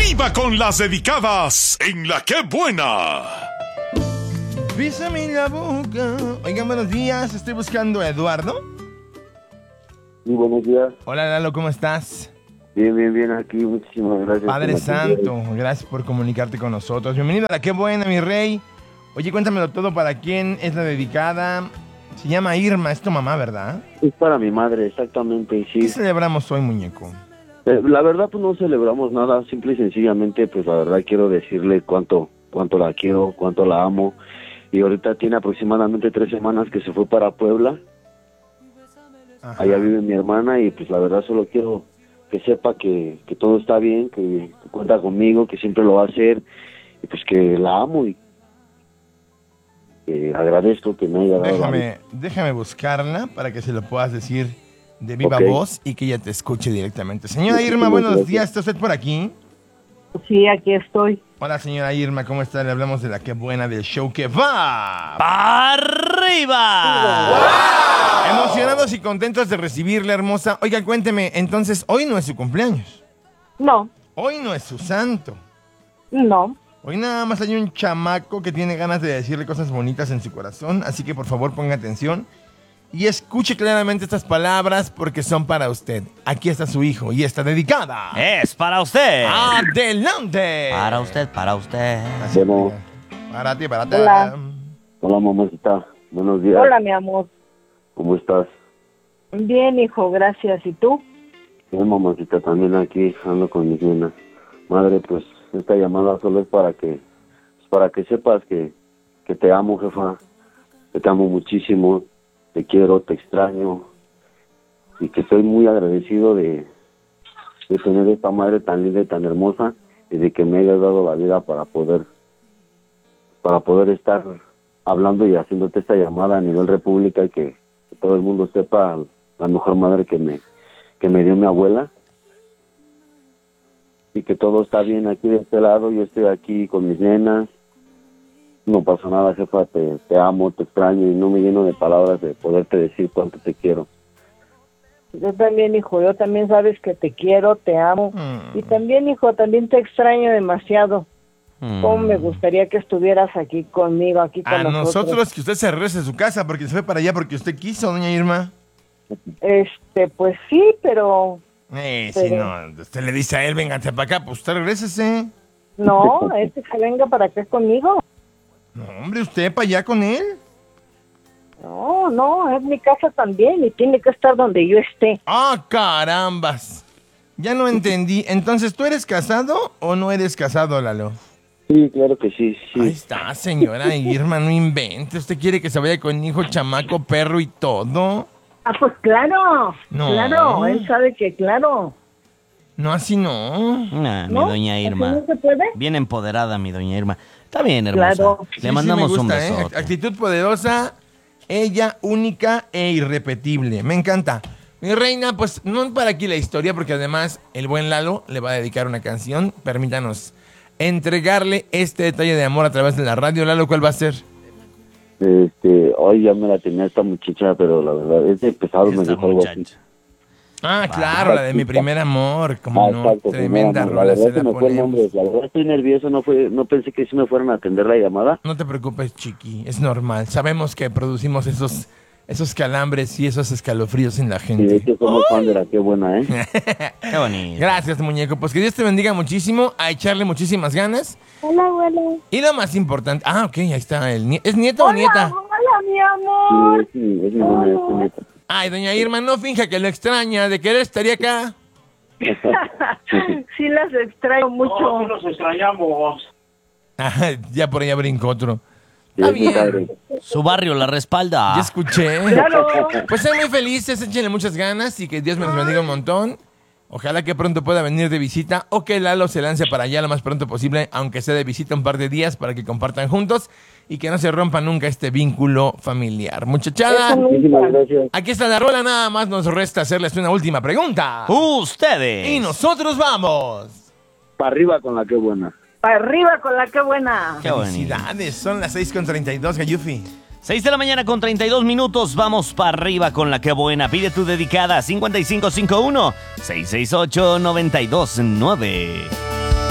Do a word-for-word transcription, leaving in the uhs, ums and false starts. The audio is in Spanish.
¡Arriba con las dedicadas en La Qué Buena! Bésame la boca. Oigan, buenos días. Estoy buscando a Eduardo. Sí, buenos días. Hola, Lalo, ¿cómo estás? Bien, bien, bien aquí. Muchísimas gracias. Padre Santo, gracias por comunicarte con nosotros. Bienvenido a La Qué Buena, mi rey. Oye, cuéntamelo todo. ¿Para quién es la dedicada? Se llama Irma, es tu mamá, ¿verdad? Es para mi madre, exactamente, sí. ¿Qué celebramos hoy, muñeco? Eh, la verdad, pues no celebramos nada. Simple y sencillamente, pues la verdad quiero decirle cuánto, cuánto la quiero, cuánto la amo. Y ahorita tiene aproximadamente tres semanas que se fue para Puebla. Ajá. Allá vive mi hermana y pues la verdad solo quiero que sepa que, que todo está bien, que, que cuenta conmigo, que siempre lo va a hacer y pues que la amo y que agradezco que me haya dado. Déjame, déjame buscarla para que se lo puedas decir de viva okay. voz y que ella te escuche directamente. Señora Irma, buenos días, ¿está usted por aquí? Sí, aquí estoy. Hola, señora Irma, ¿cómo está? Le hablamos de La Qué Buena, del show que va ¡para arriba! ¡Wow! Emocionados y contentos de recibirla, hermosa. Oiga, cuénteme, entonces, hoy no es su cumpleaños. No. Hoy no es su santo. No. Hoy nada más hay un chamaco que tiene ganas de decirle cosas bonitas en su corazón, así que por favor ponga atención y escuche claramente estas palabras porque son para usted. Aquí está su hijo y está dedicada. Es para usted. ¡Adelante! Para usted, para usted. Así bueno. Para ti, para ti. Hola. Hola, mamacita. Buenos días. Hola, mi amor. ¿Cómo estás? Bien, hijo, gracias. ¿Y tú? Bien, mamacita, también aquí ando con mis nenas. Madre, pues esta llamada solo es para que pues, para que sepas que, que te amo, jefa. Que te amo muchísimo. Te quiero, te extraño y que estoy muy agradecido de, de tener esta madre tan linda y tan hermosa y de que me hayas dado la vida para poder para poder estar hablando y haciéndote esta llamada a nivel república y que, que todo el mundo sepa la mejor madre que me que me dio mi abuela y que todo está bien aquí de este lado. Yo estoy aquí con mis nenas. No pasa nada, jefa, te, te amo, te extraño y no me lleno de palabras de poderte decir cuánto te quiero. Yo también, hijo, yo también sabes que te quiero, te amo. Mm. Y también, hijo, también te extraño demasiado. Mm. Cómo me gustaría que estuvieras aquí conmigo, aquí con A nosotros. nosotros que usted se regrese a su casa porque se fue para allá porque usted quiso, doña Irma. Este, pues sí, pero... Eh, pero... si no, usted le dice a él, véngate para acá, pues usted regrésese. No, este que venga para acá conmigo. No, hombre, ¿usted para allá con él? No, no, es mi casa también y tiene que estar donde yo esté. ¡Ah, carambas! Ya no entendí. Entonces, ¿tú eres casado o no eres casado, Lalo? Sí, claro que sí, sí. Ahí está, señora Irma, no invente. ¿Usted quiere que se vaya con hijo, chamaco, perro y todo? Ah, pues claro, No. claro, él sabe que claro. No, así no. Nah, ¿No? mi doña Irma. ¿Así no se puede? Bien empoderada, mi doña Irma. Está bien, hermosa. Claro. Le Sí, mandamos sí me un gusta, ¿eh? besote. Actitud poderosa, ella única e irrepetible. Me encanta. Mi reina, pues no para aquí la historia, porque además el buen Lalo le va a dedicar una canción. Permítanos entregarle este detalle de amor a través de la radio. Lalo, ¿cuál va a ser? Este, hoy ya me la tenía esta muchacha, pero la verdad, este pesado me Esta dijo algo así. muchacha. Ah, claro, la de mi primer amor. Como Ah, no, exacto, tremenda primera, rola. la Se verdad la se me fue el nombre, ponemos. la verdad estoy nervioso, no fue, no pensé que sí me fueran a atender la llamada. No te preocupes, chiqui, es normal. Sabemos que producimos esos, esos calambres y esos escalofríos en la Y de gente. hecho somos fan de la Qué Buena, ¿eh? Qué bonito. Gracias, muñeco. Pues que Dios te bendiga muchísimo, a echarle muchísimas ganas. Hola, abuelo. Y lo más importante... Ah, ok, ahí está el nieto. ¿Es nieto o Hola, nieta? hola, mi Sí, amor. es mi, es mi nena, es mi neta. Ay, doña Irma, no finja que lo extraña. De querer estaría acá. Sí las extraño mucho. No, sí nos extrañamos. Ah, ya por allá brinco otro. Sí, Está es mi bien. padre. Su barrio la respalda. Ya escuché. Claro. Pues sean muy felices, échenle muchas ganas y que Dios me los bendiga un montón. Ojalá que pronto pueda venir de visita o que Lalo se lance para allá lo más pronto posible, aunque sea de visita un par de días para que compartan juntos y que no se rompa nunca este vínculo familiar. Muchachada, Eso Muchísimas gracias. aquí está la rola, nada más nos resta hacerles una última pregunta. Ustedes. Y nosotros vamos. Para arriba con la Qué Buena. Para arriba con la que buena. Qué bonito. Felicidades, son las seis con treinta y dos, Gayufi. seis de la mañana con treinta y dos minutos. Vamos para arriba con la que buena. Pide tu dedicada cincuenta y cinco cincuenta y uno, seiscientos sesenta y ocho, noventa y dos nueve.